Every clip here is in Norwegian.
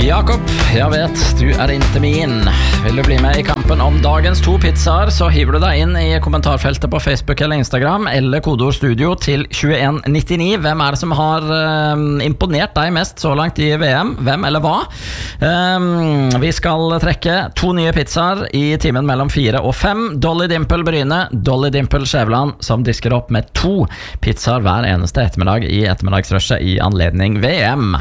Jakob, jeg vet, du inte min. Vil du bli med i kampen om dagens 2 pizzaer, så hiver du deg inn i kommentarfeltet på Facebook eller Instagram, eller kodeord studio til 2199. Hvem det som har imponert deg mest så langt i VM? Hvem eller hva? Vi skal trekke 2 nye pizzaer i timen mellom 4 og 5. Dolly Dimple Bryne, Dolly Dimple Skjæveland, som disker opp med 2 pizzaer hver eneste ettermiddag i ettermiddagsrushet i anledning VM.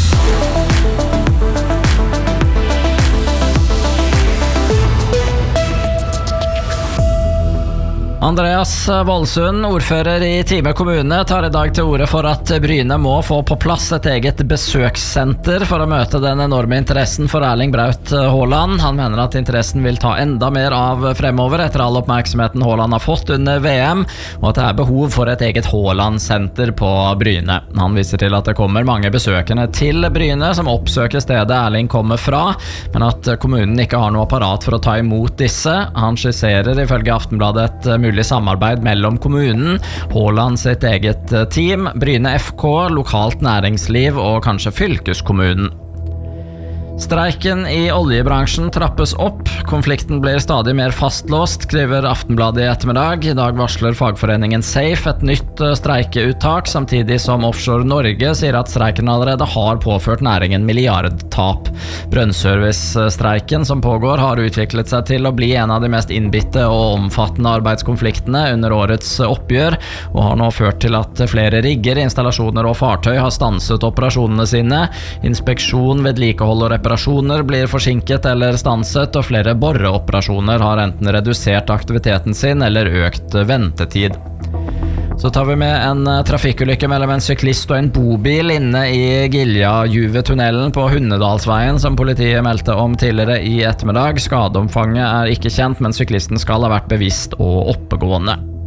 Andreas Voldsund, ordfører i Time kommune, tar i dag til orde for at Bryne må få på plass et eget besøkssenter for å møte den enorme interessen for Erling Braut Haaland. Han mener at interessen vil ta enda mer av fremover etter all oppmerksomheten Haaland har fått under VM, og at det behov for et eget Haaland-senter på Bryne. Han viser til at det kommer mange besøkende til Bryne som oppsøker stedet Erling kommer fra, men at kommunen ikke har noe apparat for å ta imot disse. Han skisserer ifølge Aftenbladet et mulig samarbeid mellom kommunen, Haaland sitt eget team, Bryne FK, lokalt næringsliv og kanskje fylkeskommunen. Streiken i oljebransjen trappes opp. Konflikten blir stadig mer fastlåst, skriver Aftenbladet i ettermiddag. I dag varsler fagforeningen SAFE et nytt streikeuttak, samtidig som Offshore Norge sier at streiken allerede har påført næringen milliardtap. Brønnservice-streiken som pågår har utviklet seg til å bli en av de mest innbitte og omfattende arbeidskonfliktene under årets oppgjør, og har nå ført til at flere rigger, installasjoner og fartøy har stanset operasjonene sine. Inspeksjon, vedlikehold og reparasjoner blir forsinket eller stanset, og flere boreoperasjoner har enten redusert aktiviteten sin eller økt ventetid. Så tar vi med en trafikkulykke mellom en syklist og en bobil inne i Giljajuvetunnelen på Hundedalsveien, som politiet meldte om tidligere i ettermiddag. Skadeomfanget ikke kjent, men syklisten skal ha vært bevisst og oppegående.